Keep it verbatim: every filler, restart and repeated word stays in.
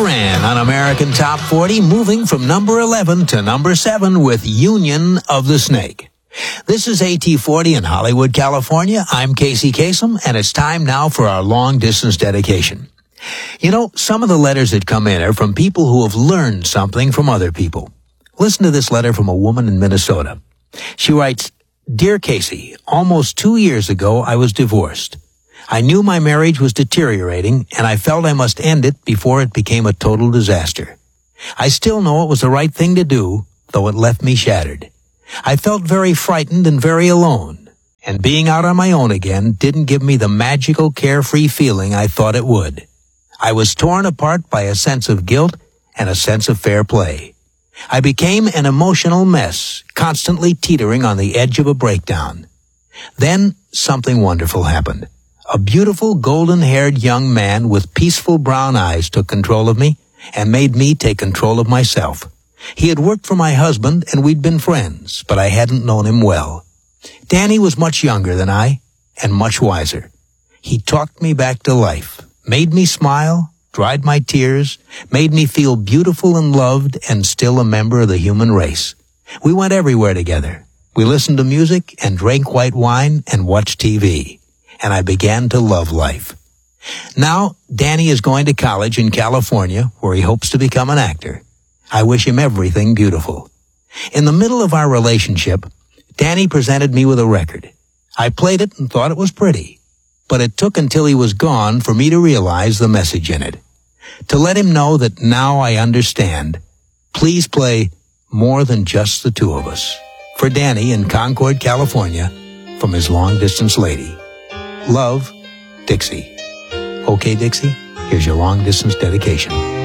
Duran on American Top forty, moving from number eleven to number seven with Union of the Snake. This is A T forty in Hollywood, California. I'm Casey Kasem, and it's time now for our long-distance dedication. You know, some of the letters that come in are from people who have learned something from other people. Listen to this letter from a woman in Minnesota. She writes, "Dear Casey, almost two years ago I was divorced. I knew my marriage was deteriorating, and I felt I must end it before it became a total disaster. I still know it was the right thing to do, though it left me shattered. I felt very frightened and very alone, and being out on my own again didn't give me the magical, carefree feeling I thought it would. I was torn apart by a sense of guilt and a sense of fair play. I became an emotional mess, constantly teetering on the edge of a breakdown. Then something wonderful happened. A beautiful, golden-haired young man with peaceful brown eyes took control of me and made me take control of myself. He had worked for my husband, and we'd been friends, but I hadn't known him well. Danny was much younger than I, and much wiser. He talked me back to life, made me smile, dried my tears, made me feel beautiful and loved and still a member of the human race. We went everywhere together. We listened to music and drank white wine and watched T V. And I began to love life. Now, Danny is going to college in California, where he hopes to become an actor. I wish him everything beautiful. In the middle of our relationship, Danny presented me with a record. I played it and thought it was pretty, but it took until he was gone for me to realize the message in it. To let him know that now I understand, please play More Than Just the Two of Us for Danny in Concord, California, from his long-distance lady. Love, Dixie. Okay, Dixie, here's your long-distance dedication.